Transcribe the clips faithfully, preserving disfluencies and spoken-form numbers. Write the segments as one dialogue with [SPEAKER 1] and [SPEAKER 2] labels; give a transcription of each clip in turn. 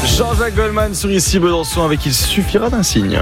[SPEAKER 1] Jean-Jacques Goldman sur Ici Besançon avec Il suffira d'un signe.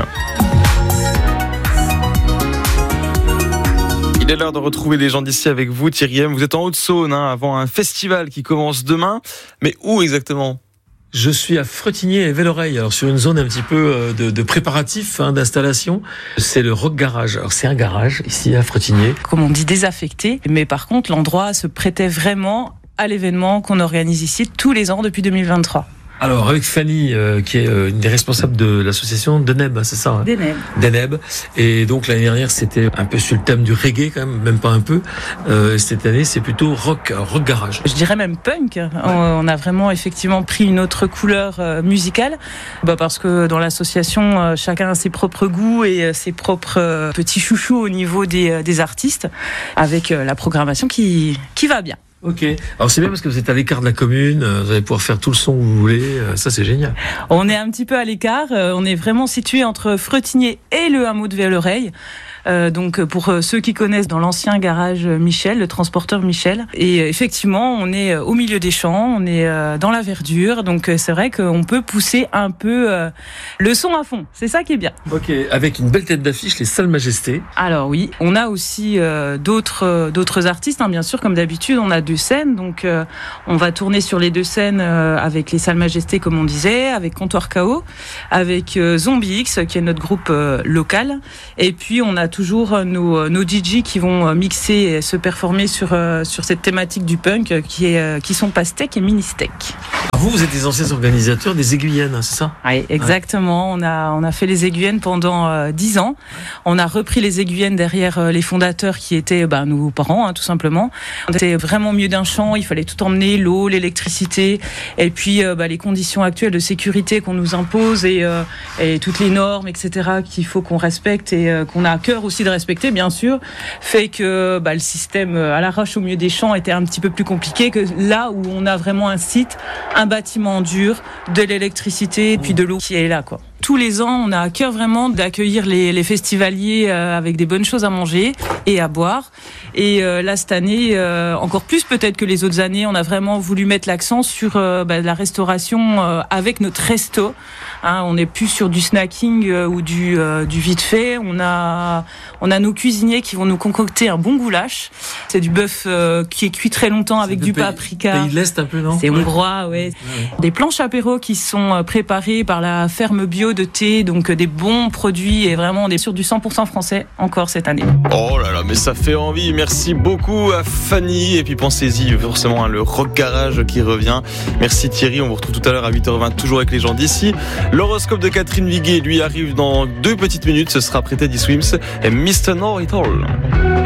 [SPEAKER 1] Il est l'heure de retrouver les gens d'ici avec vous, Thierry M. Vous êtes en Haute-Saône, hein, avant un festival qui commence demain. Mais où exactement ?
[SPEAKER 2] Je suis à Fretinier et Velloreille, alors sur une zone un petit peu de, de préparatif, hein, d'installation. C'est le Rock Garage. Alors c'est un garage ici à Fretinier.
[SPEAKER 3] Comme on dit, désaffecté. Mais par contre, l'endroit se prêtait vraiment à l'événement qu'on organise ici tous les ans depuis deux mille vingt-trois.
[SPEAKER 2] Alors avec Fanny, euh, qui est euh, une des responsables de l'association Deneb, c'est ça hein
[SPEAKER 3] Deneb.
[SPEAKER 2] Deneb. Et donc l'année dernière, c'était un peu sur le thème du reggae quand même, même pas un peu. Euh, cette année, c'est plutôt rock, rock garage.
[SPEAKER 3] Je dirais même punk. Ouais. On a vraiment effectivement pris une autre couleur euh, musicale, bah parce que dans l'association, euh, chacun a ses propres goûts et euh, ses propres euh, petits chouchous au niveau des, euh, des artistes, avec euh, la programmation qui qui va bien.
[SPEAKER 2] Ok. Alors c'est bien parce que vous êtes à l'écart de la commune, vous allez pouvoir faire tout le son que vous voulez, ça c'est génial.
[SPEAKER 3] On est un petit peu à l'écart, on est vraiment situé entre Fretinier et le hameau de Velloreille. Euh, donc pour ceux qui connaissent, dans l'ancien garage Michel, le transporteur Michel. Et effectivement, on est au milieu des champs, on est dans la verdure, donc c'est vrai qu'on peut pousser un peu le son à fond. C'est ça qui est bien.
[SPEAKER 2] Ok, avec une belle tête d'affiche, les Salles Majestés.
[SPEAKER 3] Alors oui, on a aussi euh, d'autres d'autres artistes, hein, bien sûr, comme d'habitude, on a deux scènes, donc euh, on va tourner sur les deux scènes euh, avec les Salles Majestés, comme on disait, avec Comptoir K O, avec euh, Zombie X, qui est notre groupe euh, local, et puis on a toujours nos, nos D J qui vont mixer et se performer sur, sur cette thématique du punk qui, est, qui sont Pastèque et Ministèque.
[SPEAKER 2] Vous, vous êtes des anciens organisateurs des Aiguillennes, c'est ça ?
[SPEAKER 3] Oui, exactement. Ouais. On a, on a fait les Aiguillennes pendant dix ans. On a repris les Aiguillennes derrière les fondateurs qui étaient bah, nos parents, hein, tout simplement. On était vraiment au milieu d'un champ, il fallait tout emmener, l'eau, l'électricité, et puis bah, les conditions actuelles de sécurité qu'on nous impose et, euh, et toutes les normes, et cetera, qu'il faut qu'on respecte et euh, qu'on a à cœur aussi de respecter, bien sûr, fait que bah, le système à l'arrache au milieu des champs était un petit peu plus compliqué que là où on a vraiment un site, un bâtiment dur, de l'électricité et puis de l'eau qui est là, quoi. Tous les ans, on a à cœur vraiment d'accueillir les, les festivaliers euh, avec des bonnes choses à manger et à boire. Et euh, là, cette année, euh, encore plus peut-être que les autres années, on a vraiment voulu mettre l'accent sur euh, bah, la restauration euh, avec notre resto. Hein, on n'est plus sur du snacking euh, ou du, euh, du vite fait. On a, on a nos cuisiniers qui vont nous concocter un bon goulash. C'est du bœuf euh, qui est cuit très longtemps avec du
[SPEAKER 2] pays,
[SPEAKER 3] paprika.
[SPEAKER 2] Pays de l'Est un peu, non ?
[SPEAKER 3] C'est hongrois, ouais. ouais. Des planches apéro qui sont préparées par la ferme bio de thé, donc des bons produits et vraiment on est sur du cent pour cent français encore cette année.
[SPEAKER 1] Oh là là, mais ça fait envie. Merci beaucoup à Fanny et puis pensez-y forcément hein, le Rock Garage qui revient. Merci Thierry, on vous retrouve tout à l'heure à huit heures vingt toujours avec les gens d'ici. L'horoscope de Catherine Viguet lui arrive dans deux petites minutes, ce sera prêté d'E Swims et mister Know It All.